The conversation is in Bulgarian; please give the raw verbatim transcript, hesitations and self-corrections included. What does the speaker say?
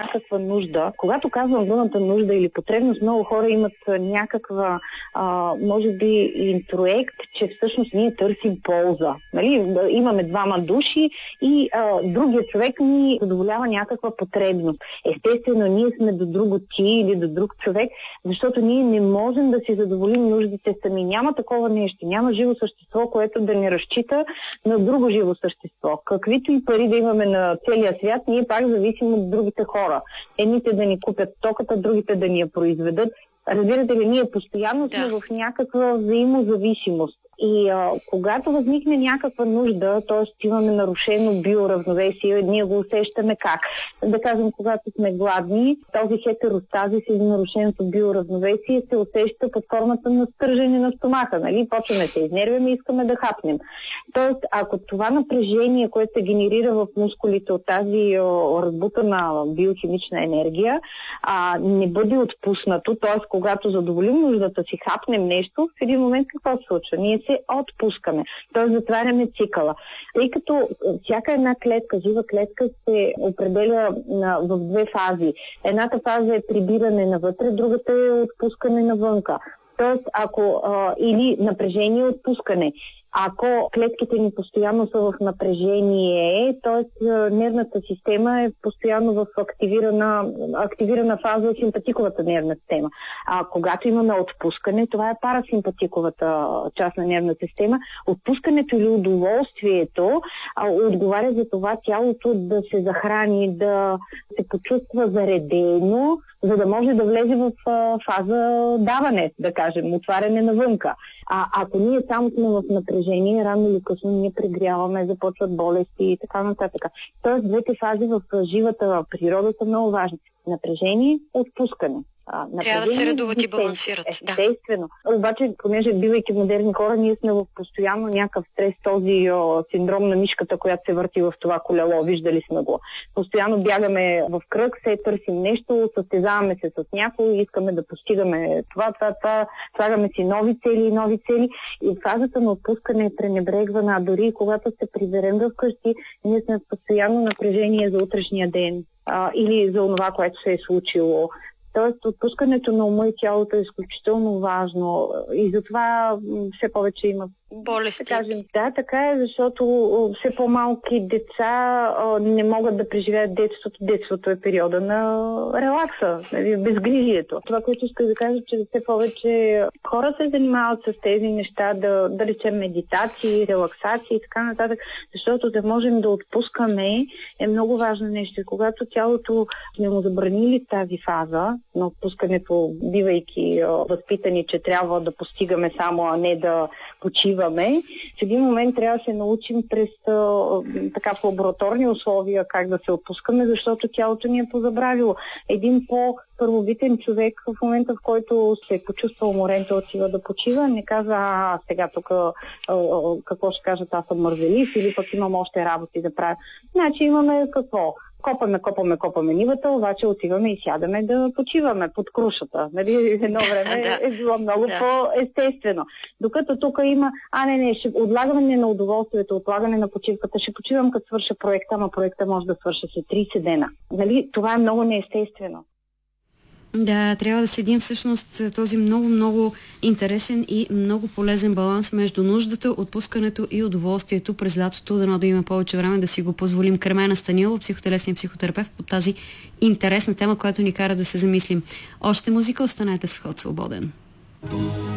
някаква нужда. Когато казвам думата нужда или потребност, много хора имат някаква, а, може би, интроект, че всъщност ние търсим полза. Нали? Имаме двама души и а, другия човек ни задоволява някаква потребност. Естествено, ние сме до друго ти или до друг човек, защото ние не можем да си задоволим нуждите сами. Няма такова нещо. Няма живо същество, което да не разчита на друго живо същество. Каквито и пари да имаме на целия свят, ние пак зависим от другите хора. Едните да ни купят стоката, другите да ни я произведат. Разбирате ли, ние постоянно сме да. в някаква взаимозависимост. И а, когато възникне някаква нужда, т.е. имаме нарушено биоравновесие, ние го усещаме как? Да кажем, когато сме гладни, този хетеростазис или нарушеното биоравновесие се усеща под формата на стържене на стомаха. Нали? Почваме се изнервяме и искаме да хапнем. Тоест, ако това напрежение, което се генерира в мускулите от тази о, разбутана биохимична енергия, а, не бъде отпуснато, т.е. когато задоволим нуждата си, хапнем нещо, в един момент какво се случва? Ние се отпускаме, т.е. затваряме цикъла. Тъй като всяка една клетка, жива клетка се определя на, в две фази. Едната фаза е прибиране навътре, другата е отпускане навънка. Тоест, ако а, или напрежение отпускане. Ако клетките ни постоянно са в напрежение, т.е. нервната система е постоянно в активирана, активирана фаза симпатиковата нервна система. А когато имаме отпускане, това е парасимпатиковата част на нервната система. Отпускането или удоволствието а, отговаря за това тялото да се захрани, да се почувства заредено, за да може да влезе в а, фаза даване, да кажем, отваряне навънка. А ако ние само сме в напрежение, рано или късно ние прегряваме, започват болести и така нататък. Тоест, двете фази в живата природа са много важни. Напрежение, отпускане. Трябва да се редуват и балансират. Естествено. Да. Обаче, понеже бивайки модерни хора, ние сме в постоянно някакъв стрес, този о, синдром на мишката, която се върти в това колело. Виждали сме го. Постоянно бягаме в кръг, се търсим нещо, състезаваме се с някой, искаме да постигаме това, това, това, слагаме си нови цели, нови цели. И фазата на отпускане е пренебрегвана. А дори когато се приберем вкъщи, ние сме в постоянно напрежение за утрешния ден а, или за това, което се е случило. Тоест, отпускането на ума и тялото е изключително важно и затова все повече има болести. Да кажем, да, така е, защото все по-малки деца а, не могат да преживеят детството. Детството е периода на релакса, нали, безгрижието. Това, което иска да кажа, че все повече хора се занимават с тези неща, да, да речем медитации, релаксации и така нататък, защото да можем да отпускаме е много важно нещо. И когато тялото сме му забранили тази фаза на отпускането, бивайки а, възпитани, че трябва да постигаме само, а не да почиваме, в един момент трябва да се научим през а, така в лабораторни условия как да се отпускаме, защото тялото ни е позабравило. Един по-първобитен човек в момента, в който се е почувствал уморен, той отива да почива, не казва, а сега тук какво ще кажат, аз съм мързелив или пък имам още работи да правя. Значи имаме какво? Копаме, копаме, копаме нивата, обаче отиваме и сядаме да почиваме под крушата. Нали? Едно време да. е било много да. по-естествено. Докато тук има, а не, не, ще отлагане на удоволствието, отлагане на почивката, ще почивам като свърша проекта, ама проекта може да свърша след трийсет дена. Нали? Това е много неестествено. Да, трябва да следим всъщност този много-много интересен и много полезен баланс между нуждата, отпускането и удоволствието през лятото, дано да има повече време да си го позволим. Кремена Станилова, психотелесен психотерапевт, по тази интересна тема, която ни кара да се замислим. Още музика, останете с Вход свободен.